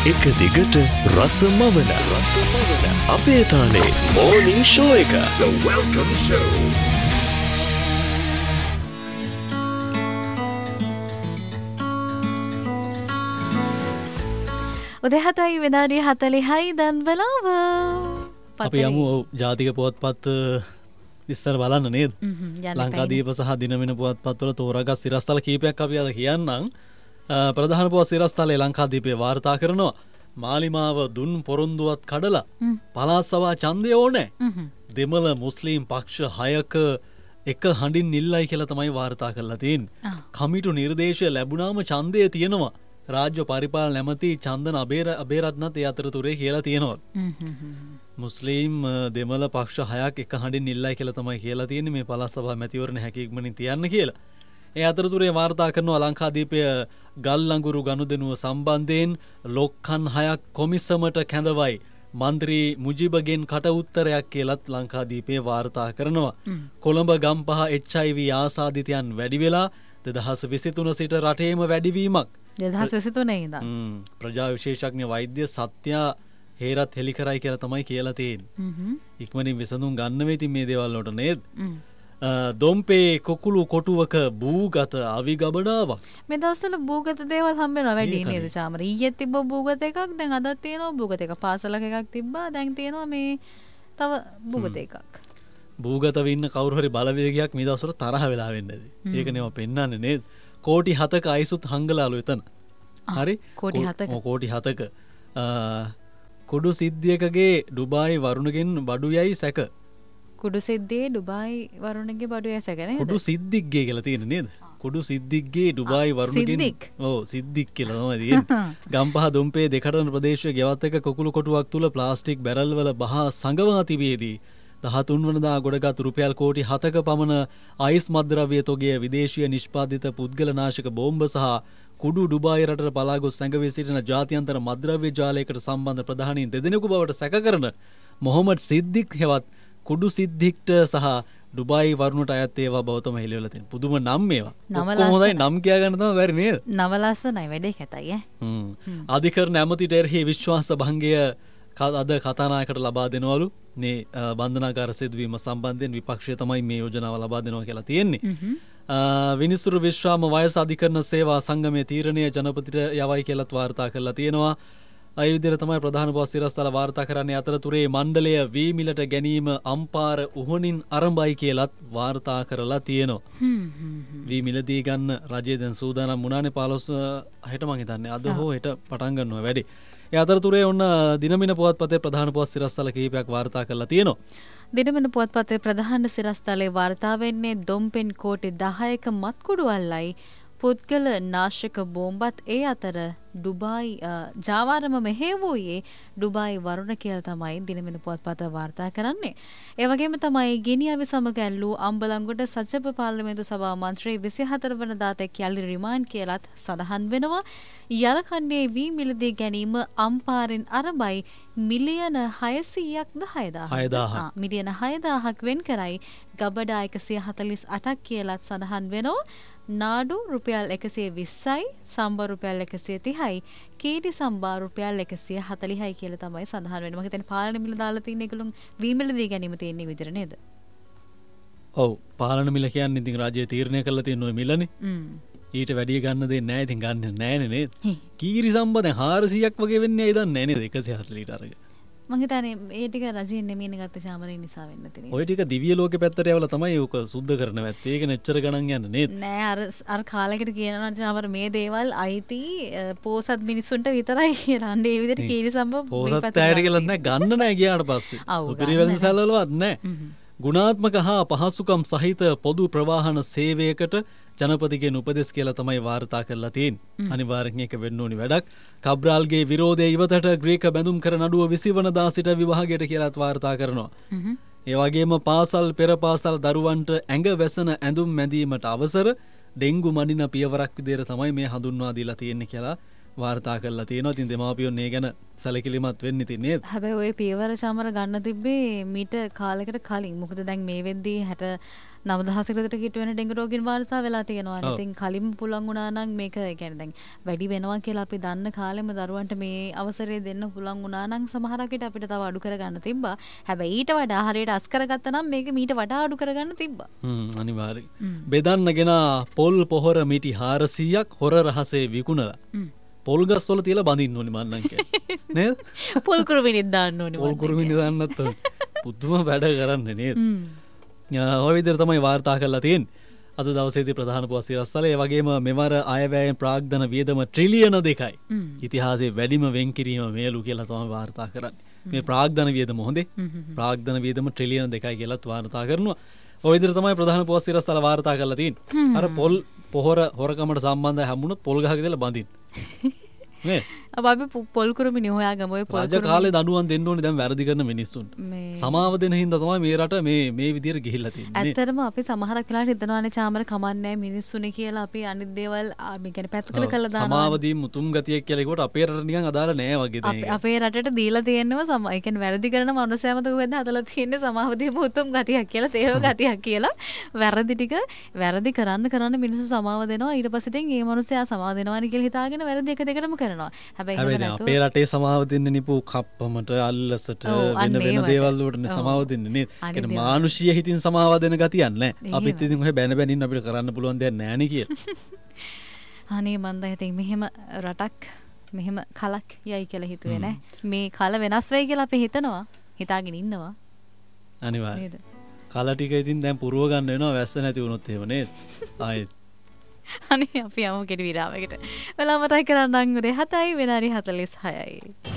එක දිගට රසමවන අපේ තාලේ මෝර්නිං ෂෝ එක. The Welcome Show. උදේ 7යි විනාඩි 40යි දැන් වෙලාව. අපි යමු ජාතික පුවත්පත් විස්තර බලන්න නේද? ලංකාදීප සහ දිනවෙන පුවත්පත්වල තෝරාගත් සිරස්තල කීපයක් අපි අද කියන්නම්. ප්‍රධාන පුවත් සිරස්තලේ ලංකාදීපේ වාර්තා කරනවා මාලිමාව දුන් පොරොන්දුවත් කඩලා පළාත් සභා ඡන්දය ඕනේ. දෙමළ මුස්ලිම් පක්ෂ 6ක එක හඬින් නිල්ලයි කියලා තමයි වාර්තා කරලා තියෙන්නේ. කමිටු නිර්දේශය ලැබුණාම ඡන්දය තියෙනවා. රාජ්‍ය පරිපාලන නැමැති චන්දන අබේරත්නත් ඒ අතරතුරේ කියලා තියෙනවා. මුස්ලිම් දෙමළ පක්ෂ 6ක් එක හඬින් නිල්ලයි කියලා තමයි කියලා තියෙන්නේ මේ පළාත් සභා මැතිවරණ හැකි ඉක්මනින් තියන්න කියලා. ඒ අතරතුරේ වාර්තා කරනවා ලංකාදීපය ගල් ලඟුරු ගනුදෙනුව සම්බන්ධයෙන් ලොක්කන් 6ක් කොමිසමට කැඳවයි. මන්ත්‍රී මුජිබගෙන් කට උත්තරයක් කියලත් ලංකාදීපේ වාර්තා කරනවා. කොළඹ ගම්පහ HIV ආසාදිතයන් වැඩි වෙලා 2023 සිට රටේම වැඩිවීමක්. 2023 ඉඳන් ප්‍රජා විශේෂඥ වෛද්‍ය සත්‍යා හේරත් හෙලි කරයි කියලා තමයි කියලා තියෙන්නේ. ඉක්මනින් විසඳුම් ගන්න වෙයි ඉතින් මේ දේවල් වලට නේද? දොම්පේ කොකුළු කොටුවක බූගත අවි ගබඩාවක්. මේ දවස්වල බූගත දේවල් හම්බ වෙනවා වැඩි නේද චාමර? ඊයේ තිබ්බ බූගත එකක් දැන් අදත් තියෙනවා බූගත එකක්. පාසලක එකක් තිබ්බා දැන් තියෙනවා මේ තව බූගත එකක්. බූගතව ඉන්න කවුරු හරි බලවේගයක් මේ දවස්වල තරහ වෙලා වෙන්නේ නැති. ඒක නෙව පෙන්වන්නේ නේද? කෝටි 7ක අයිසුත් හංගලාලු එතන. හරි? කෝටි 7ක. කෝටි 7ක. කුඩු සිද්ධියකගේ ඩුබායි වරුණගෙන් බඩු යයි සැක. කුඩු සිද්ධියේ ඩුබායි වරුණගේ බඩු යයි සැක නේද? කුඩු සිද්ධික්ගේ කියලා තියෙන්නේ නේද? කුඩු සිද්ධික්ගේ ඩුබායි වරුණගෙන් ඔව් සිද්ධික් කියලා තමයි තියෙන්නේ. ගම්පහ දුම්පේ දෙකටන ප්‍රදේශයේ ගෙවත් එක කුකුළු කොටුවක් තුල ප්ලාස්ටික් බැරල් වල බහ සංගවා තිබේදී 13 වනදා ගොඩගත් රුපියල් කෝටි 7ක පමණ අයිස් මද්ද්‍රව්‍ය තොගය විදේශීය නිෂ්පාදිත පුද්ගල නාශක බෝම්බ සහ කුඩු ඩුබායි රටට පලා ගොස් සැඟවී සිටින ජාත්‍යන්තර මද්ද්‍රව්‍ය ජාලයකට සම්බන්ධ ප්‍රධානීන් දෙදෙනෙකු බවට සැක කරන මොහොමඩ් සිද්දික් හෙවත් කුඩු සිද්දික්ට සහ ඩුබායි වරුණට අයත් ඒවා බව තමයි හෙළිවෙලා තියෙන්නේ. පුදුම නම් මේවා. ඔක්කොම හොඳයි නම් කියා ගන්න තමයි බැරි නේද? නව ලස්සනයි වැඩේ කැතයි ඈ. අධිකරණ ඇමතිට එරෙහි විශ්වාස භංගය අද කතානායකට ලබා දෙනවලු. මේ බන්ධනාගාර සිදුවීම සම්බන්ධයෙන් විපක්ෂය තමයි මේ යෝජනාව ලබා දෙනවා කියලා තියෙන්නේ. විනිසුරු විශ්‍රාම වයස අධිකරණ සේවා සංගමයේ තීරණය ජනපතිට යවයි කියලාත් වාර්තා කරලා තියෙනවා. ඒ විදිහට තමයි ප්‍රධාන පොත් සිරස්තල වාර්තා කරන්නේ. අතරතුරේ මණ්ඩලය වී මිලට ගැනීම අම්පාර උහුණින් ආරම්භයි කියලාත් වාර්තා කරලා තියෙනවා. වී මිලදී ගන්න රජය දැන් සූදානම් වුණානේ 15 හෙට මං හිතන්නේ අද හෝ හෙට පටන් ගන්නවා වැඩි. ඒ අතරතුරේ ඔන්න දිනමින පුවත්පතේ ප්‍රධාන පුවත් සිරස්තල කිහිපයක් වාර්තා කරලා තියෙනවා. දිනමින පුවත්පතේ ප්‍රධාන සිරස්තලේ වාර්තා වෙන්නේ දොම්පෙන් කෝටි 10ක මත්කුඩු අල්ලයි පුද්ගල නාශක බෝම්බත් ඒ අතර ඩුබායි ජාවාරම මෙහෙවුවේ ඩුබායි වරුණ කියලා තමයි දිනමින පුවත්පත වාර්තා කරන්නේ. ඒ වගේම තමයි ගිනියවි සමග ඇල්ලූ අම්බලන්ගොඩ සජ්ජප පාර්ලිමේන්තු සභා මන්ත්‍රී 24 වනදා තෙක් යලි රිමාන්ඩ් කියලාත් සඳහන් වෙනවා. යලකණ්ඩේ වී මිලදී ගැනීම අම්පාරෙන් අරබයි මිලියන 600ක්ද 6000 මිලියන 6000ක් වෙන් කරයි ගබඩා 148ක් කියලාත් සඳහන් වෙනවා. නාඩු රුපියල් 120යි සම්බා රුපියල් 130යි කීටි සම්බා රුපියල් 140යි කියලා තමයි සඳහන් වෙන්නේ. මම හිතන්නේ පාලන මිල දාලා තියෙන එකලුන් වී මිලදී ගැනීම තියෙන විදිහට නේද? ඔව් පාලන මිල කියන්නේ ඉතින් රාජ්‍ය තීරණය කරලා තියෙන ඔය මිලනේ. ඊට වැඩි ගන්න දෙන්නේ නැහැ. ඉතින් ගන්න නැහැ නේද? කීරි සම්බා දැන් 400ක් වගේ වෙන්නේ ඇයි දන්නේ නැහැ නේද? 140 ලිටර අරගෙන. මං හිතන්නේ ඒ ටික රජයෙන් නෙමෙයින ගත්ත චාමරේ නිසා වෙන්න තියෙන්නේ. ඔය ටික දිව්‍ය ලෝකේ පැත්තට යවලා තමයි ඕක සුද්ධ කරන්න වැත්තේ. ඒක නෙච්චර ගණන් යන්නේ නේද? නෑ අර කාලයකට කියනවා චාමර මේ දේවල් අයිති පෝසත් මිනිස්සුන්ට විතරයි කියලා. අන්න ඒ විදිහට කීරි සම්බ පෝසත් ඇයට කියලා නෑ ගන්න නෑ ගියාට පස්සේ. උපරිවැල් සැලවලවත් නෑ. ගුණාත්මක හා පහසුකම් සහිත පොදු ප්‍රවාහන සේවයකට ජනපතිගෙන් උපදෙස් කියලා තමයි වාර්තා කරලා තියෙන්නේ. අනිවාර්යෙන් ඒක වෙන්න ඕනි වැඩක්. කබ්‍රාල්ගේ විරෝධය ඉවතට ග්‍රීක බැඳුම් කර නඩුව 20 වනදා සිට විභාගයට කියලාත් වාර්තා කරනවා. ඒ වගේම පාසල් පෙර පාසල් දරුවන්ට ඇඟ වැසෙන ඇඳුම් මැදීමට අවසර ඩෙන්ගු මඩින පියවරක් විදිහට තමයි මේ හඳුන්වා දීලා තියෙන්නේ කියලා වාර්තා කරලා තියෙනවා. ඉතින් දෙමාපියෝ මේ ගැන සැලකිලිමත් වෙන්න ඉතින් නේද? හැබැයි ওই පියවර චාමර ගන්න තිබ්බේ මීට කාලයකට කලින්. මොකද දැන් මේ වෙද්දී 69000 කට කිට්ටු වෙන ඩෙන්ගු රෝගීන් වාර්තා වෙලා තියෙනවා. ඉතින් කලින් පුළුවන් වුණා නම් මේක ඒ කියන්නේ දැන් වැඩි වෙනවා කියලා අපි දන්න කාලෙම දරුවන්ට මේ අවසරය දෙන්න පුළුවන් වුණා නම් සමහරක් විට අපිට තව අඩු කරගන්න තිබ්බා. හැබැයි ඊට වඩා හරියට අස් කරගත්තා නම් මේක මීට වඩා අඩු කරගන්න තිබ්බා. අනිවාර්යයෙන්. බෙදන්නගෙන පොල් පොහොර මිටි 400ක් හොර රහසේ විකුණලා. පොල් ගස් වල තියලා බඳින්න ඕනේ මන්නම් කියන්නේ. නේද? පොල් කුරුමිනිත් දාන්න ඕනේ. පොල් කුරුමිනි දාන්නත් පුදුම වැඩ කරන්නේ නේද? ඔය විදිහට තමයි වාර්තා කරලා තියෙන්නේ. අද දවසේදී ප්‍රධාන පුවත් සිරස්තලය ඒ වගේම මෙවර අයවැයෙන් ප්‍රාග්ධන වියදම ට්‍රිලියන 2යි. ඉතිහාසයේ වැඩිම වෙන්කිරීම මේලු කියලා තමයි වාර්තා කරන්නේ. මේ ප්‍රාග්ධන වියදම හොඳේ. ප්‍රාග්ධන වියදම ට්‍රිලියන 2යි කියලාත් වාර්තා කරනවා. ඔය විදිහට තමයි ප්‍රධාන පුවත් සිරස්තල වාර්තා කරලා තියෙන්නේ. අර පොල් පොහොර හොරකමට සම්බන්ධයි හම්බුනොත් පොල් ගහක දාලා බඳින්න. නේ? අපි පොල් කුරුමිනි හොයාගමු. ඔය පොල් රජ කාලේ දඬුවම් දෙන්න ඕනේ දැන් වැරදි කරන මිනිස්සුන්ට. සමාව දෙන හින්දා තමයි මේ රට මේ විදියට ගිහිල්ලා තියෙන්නේ. ඇත්තටම අපි සමහරක් වෙලාවට හිතනවානේ චාමර කමන්නේ මිනිස්සුනේ කියලා අපි අනිත් දේවල් මේ කියන්නේ පැත්තකට කළා දානවා. සමාව දීම මුතුම් ගතියක් කියලා ඒකට අපේ රට නිකන් අදාළ නෑ වගේ දැන්. අපේ රටට දීලා තියෙනව ඒ කියන්නේ වැරදි කරන මනුස්සයමද කොහෙද හදලා තියෙන්නේ සමාව දීම උතුම් ගතියක් කියලා තේව ගතියක් කියලා වැරදි ටික වැරදි කරන්න මිනිස්සු සමාව දෙනවා. ඊට පස්සේ ඉතින් මේ මනුස්සයා සමාව දෙනවානේ කියලා හිතාගෙන වැරදි එක දෙකටම කරනවා. හැබැයි අපේ රටේ සමාව දෙන්න නිපු කප්පමට අල්ලසට වෙන දේවල් වලට සමාව දෙන්නේ නේද? ඒකට මානුෂීය හිතින් සමාව දෙන ගතියක් නැහැ. අපිත් ඉතින් ඔය බැන බැනින් අපිට කරන්න පුළුවන් දෙයක් නැහැ නේ කියලා. අනේ මන්ද හිතින් මෙහෙම රටක් මෙහෙම කලක් යයි කියලා හිතුවේ නැහැ. මේ කල වෙනස් වෙයි කියලා අපි හිතාගෙන ඉන්නවා. අනිවාර්යයෙන්. කල ටික ඉතින් දැන් පුරව ගන්න වෙනවා වැස්ස නැති වුණොත් එහෙම නේද? ආයෙත් අනේ අපි යමු කෙටි විරාමයකට. වෙලා මතයි කරන්නම් උදේ 7යි විනාඩි 46යි.